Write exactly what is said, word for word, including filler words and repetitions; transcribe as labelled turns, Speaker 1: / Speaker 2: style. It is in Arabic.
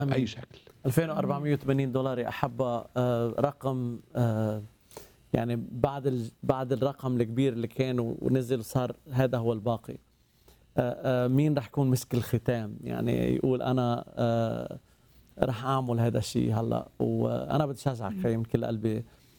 Speaker 1: بأي
Speaker 2: امين.
Speaker 1: شكل.
Speaker 2: ألفين وأربعمائة وثمانين دولار يا احبه، آه، رقم، آه، يعني بعد ال- بعد الرقم الكبير اللي كان ونزل صار هذا هو الباقي. آه، آه، مين رح يكون مسك الختام؟ يعني يقول انا آه، رح اعمل هذا الشيء هلا، وانا بدي اشجعك
Speaker 3: إمم.
Speaker 2: خيي من كل قلبي.